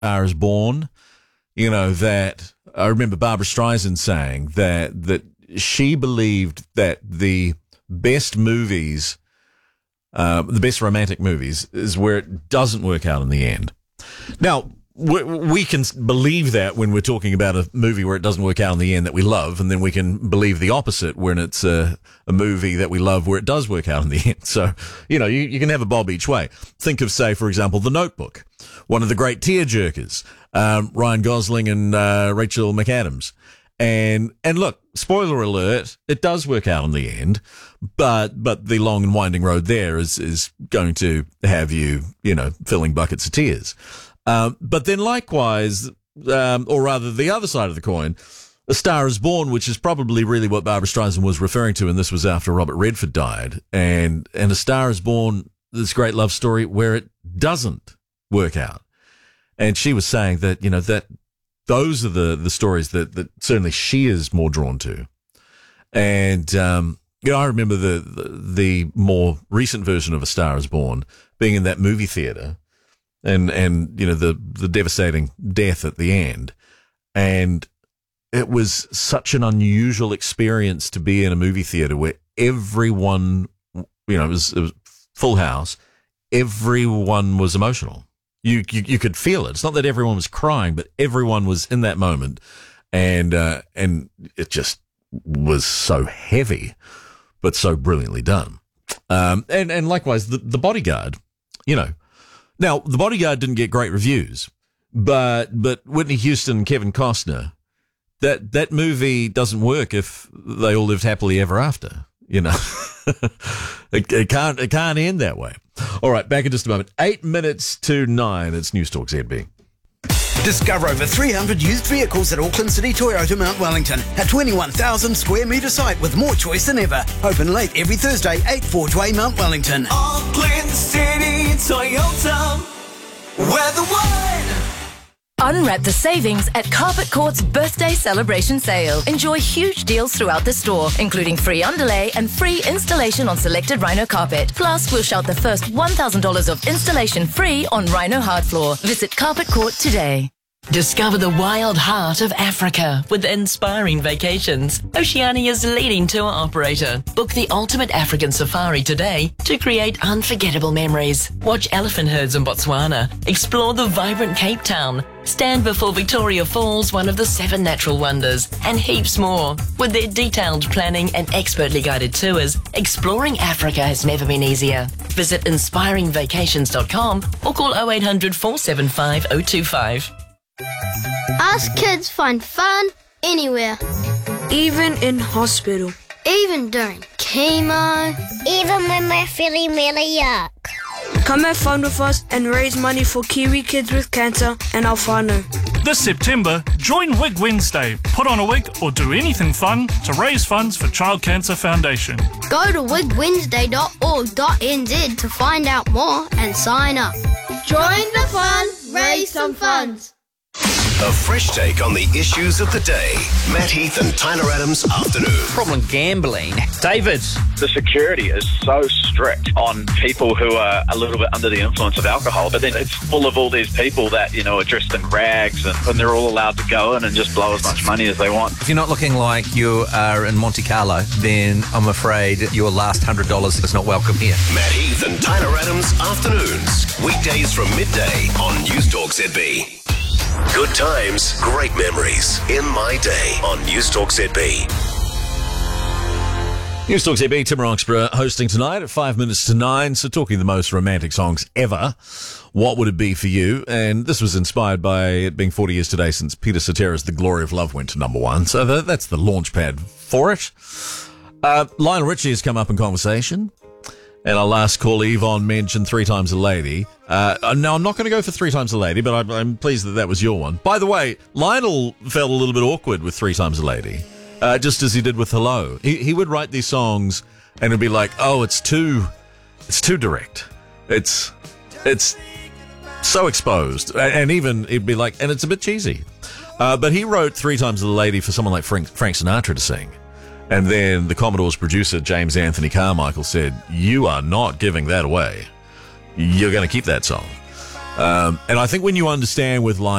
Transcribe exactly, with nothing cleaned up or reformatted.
Star is Born, you know, that I remember Barbara Streisand saying that that she believed that the best movies, uh, the best romantic movies, is where it doesn't work out in the end. Now, we, we can believe that when we're talking about a movie where it doesn't work out in the end that we love, and then we can believe the opposite when it's a, a movie that we love where it does work out in the end. So, you know, you, you can have a bob each way. Think of, say, for example, The Notebook, one of the great tearjerkers, um, Ryan Gosling and uh, Rachel McAdams. And and look, spoiler alert, it does work out in the end, but but the long and winding road there is is going to have you, you know, filling buckets of tears. Um, but then likewise, um, or rather the other side of the coin, A Star is Born, which is probably really what Barbara Streisand was referring to, and this was after Robert Redford died. And and A Star is Born, this great love story where it doesn't work out. And she was saying that, you know, that those are the, the stories that, that certainly she is more drawn to. And, um, you know, I remember the, the, the more recent version of A Star is Born being in that movie theater and, and, you know, the, the devastating death at the end. And it was such an unusual experience to be in a movie theater where everyone, you know, it was, it was full house. Everyone was emotional. You, you you could feel it. It's not that everyone was crying, but everyone was in that moment, and uh, and it just was so heavy, but so brilliantly done. Um, and and likewise, the the Bodyguard. You know, now the Bodyguard didn't get great reviews, but but Whitney Houston and Kevin Costner, that that movie doesn't work if they all lived happily ever after. You know, it, it can't it can't end that way. All right, back in just a moment. Eight minutes to nine. It's News Talk Z B. Discover over three hundred used vehicles at Auckland City Toyota Mount Wellington. A twenty-one thousand square metre site with more choice than ever. Open late every Thursday, eight Forge Way, Mount Wellington. Auckland City Toyota, we're the one. Unwrap the savings at Carpet Court's birthday celebration sale. Enjoy huge deals throughout the store, including free underlay and free installation on selected Rhino carpet. Plus, we'll shout the first one thousand dollars of installation free on Rhino hard floor. Visit Carpet Court today. Discover the wild heart of Africa with Inspiring Vacations, Oceania's leading tour operator. Book the ultimate African safari today to create unforgettable memories. Watch elephant herds in Botswana, explore the vibrant Cape Town, stand before Victoria Falls, one of the seven natural wonders, and heaps more. With their detailed planning and expertly guided tours, exploring Africa has never been easier. Visit inspiring vacations dot com or call oh eight hundred, four seven five, oh two five. Us kids find fun anywhere. Even in hospital. Even during chemo. Even when we're feeling really yuck. Come have fun with us and raise money for Kiwi kids with cancer and Alfano. This September, join Wig Wednesday. Put on a wig or do anything fun to raise funds for Child Cancer Foundation. Go to wig wednesday dot org dot n z to find out more and sign up. Join the fun, raise some funds. A fresh take on the issues of the day. Matt Heath and Tyler Adams afternoon. Problem gambling. David. The security is so strict on people who are a little bit under the influence of alcohol, but then it's full of all these people that, you know, are dressed in rags and, and they're all allowed to go in and just blow as much money as they want. If you're not looking like you are in Monte Carlo, then I'm afraid your last one hundred dollars is not welcome here. Matt Heath and Tyler Adams afternoons. Weekdays from midday on News Talk Z B. Good times, great memories. In My Day on News Talk Z B. News Talk Z B, Tim Roxburgh hosting tonight at five minutes to nine. So talking the most romantic songs ever. What would it be for you? And this was inspired by it being forty years today since Peter Cetera's The Glory of Love went to number one. So that, that's the launch pad for it. Uh, Lionel Richie has come up in conversation. And our last call, Yvonne mentioned Three Times a Lady. Uh, now, I'm not going to go for Three Times a Lady, but I'm, I'm pleased that that was your one. By the way, Lionel felt a little bit awkward with Three Times a Lady, uh, just as he did with Hello. He, he would write these songs and it'd be like, oh, it's too, it's too direct. It's, it's so exposed. And even, it'd be like, and it's a bit cheesy. Uh, but he wrote Three Times a Lady for someone like Frank, Frank Sinatra to sing. And then the Commodore's producer, James Anthony Carmichael, said, you are not giving that away. You're going to keep that song. Um, and I think when you understand with like